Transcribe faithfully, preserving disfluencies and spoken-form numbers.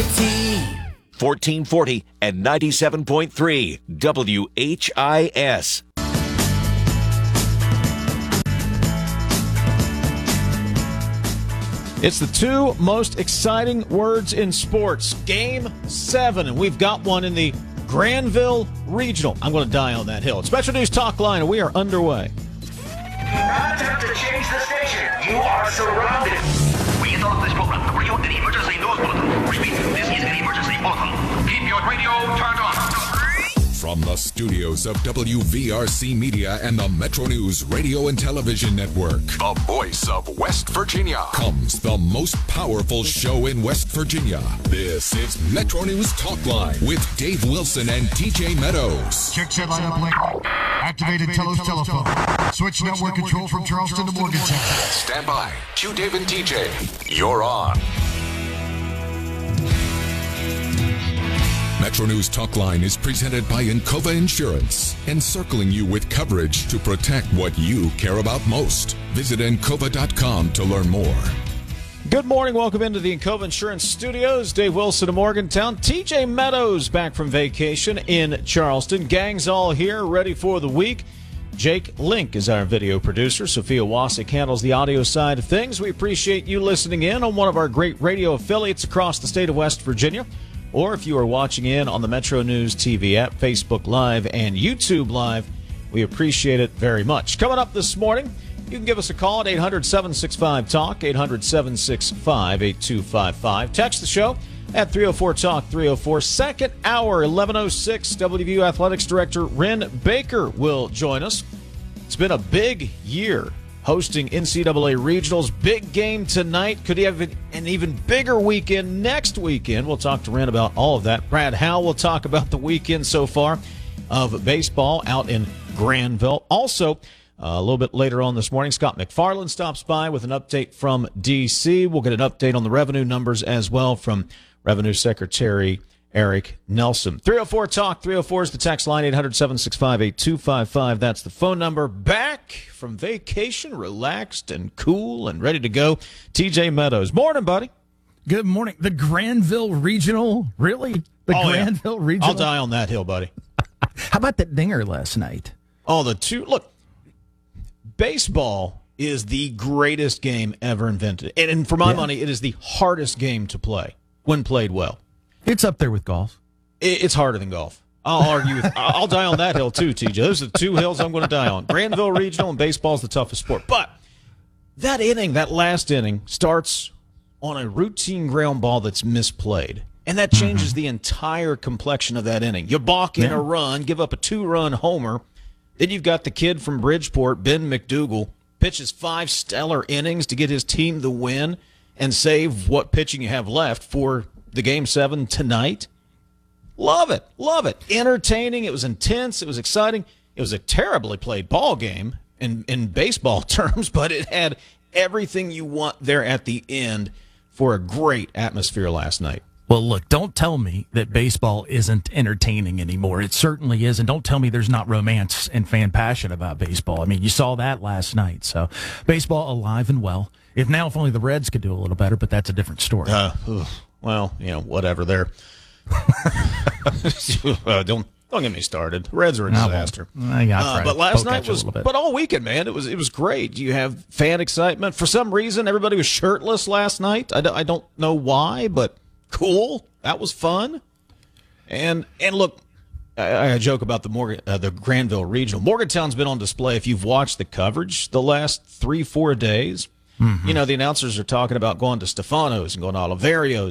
T. fourteen forty and ninety-seven point three W H I S. It's the two most exciting words in sports. Game seven, and we've got one in the Granville Regional. I'm going to die on that hill. It's Metro News Talk Line, and we are underway. Do not attempt to change the station. You are surrounded. We interrupt this program to bring you an emergency news bulletin. Repeat, this is an emergency bulletin. Keep your radio turned on. From the studios of W V R C Media and the Metro News Radio and Television Network, the voice of West Virginia, comes the most powerful show in West Virginia. This is Metro News Talk Line with Dave Wilson and T J Meadows. Check set line up link. Activated Telos telephone. Switch network control from Charleston to Morgantown. Stand by. Q Dave and T J. You're on. Metro News Talk Line is presented by Encova Insurance, encircling you with coverage to protect what you care about most. Visit encova dot com to learn more. Good morning. Welcome into the Encova Insurance Studios. Dave Wilson of Morgantown. T J Meadows back from vacation in Charleston. Gang's all here, ready for the week. Jake Link is our video producer. Sophia Wasick handles the audio side of things. We appreciate you listening in on one of our great radio affiliates across the state of West Virginia. Or if you are watching in on the Metro News T V app, Facebook Live, and YouTube Live, we appreciate it very much. Coming up this morning, you can give us a call at eight hundred, seven six five, talk, eight hundred, seven six five, eight two five five. Text the show at three oh four talk, three oh four. Second hour, eleven oh six, W V U Athletics Director Ren Baker will join us. It's been a big year hosting N C double A regionals. Big game tonight. Could he have an even bigger weekend next weekend? We'll talk to Ren about all of that. Brad Howell will talk about the weekend so far of baseball out in Granville. Also, uh, a little bit later on this morning, Scott McFarland stops by with an update from D C. We'll get an update on the revenue numbers as well from Revenue Secretary Eric Nelson. three oh four talk, three oh four is the text line, eight hundred, seven six five, eight two five five. That's the phone number. Back from vacation, relaxed and cool and ready to go. T J Meadows. Morning, buddy. Good morning. The Granville Regional? Really? The oh, Granville yeah. Regional? I'll die on that hill, buddy. How about that dinger last night? Oh, the two. Look, baseball is the greatest game ever invented. And, and for my yeah. money, it is the hardest game to play when played well. It's up there with golf. It's harder than golf. I'll argue with, I'll die on that hill too, T J. Those are the two hills I'm going to die on. Granville Regional and baseball is the toughest sport. But that inning, that last inning, starts on a routine ground ball that's misplayed. And that changes mm-hmm. the entire complexion of that inning. You balk in yeah. a run, give up a two-run homer. Then you've got the kid from Bridgeport, Ben McDougal, pitches five stellar innings to get his team the win and save what pitching you have left for the game seven tonight. Love it. Love it. Entertaining. It was intense. It was exciting. It was a terribly played ball game in, in baseball terms, but it had everything you want there at the end for a great atmosphere last night. Well, look, don't tell me that baseball isn't entertaining anymore. It certainly is. And don't tell me there's not romance and fan passion about baseball. I mean, you saw that last night. So baseball alive and well. If now, if only the Reds could do a little better, but that's a different story. Uh, well, you know, whatever. They're uh, don't don't get me started. Reds are a disaster. I got uh, but last night was, but all weekend, man, it was it was great. You have fan excitement. For some reason, everybody was shirtless last night. I, d- I don't know why, but cool. That was fun. And and look, I, I joke about the Morgan, uh, the Granville Regional. Morgantown's been on display. If you've watched the coverage the last three four days. Mm-hmm. You know, the announcers are talking about going to Stefano's and going to Oliverio's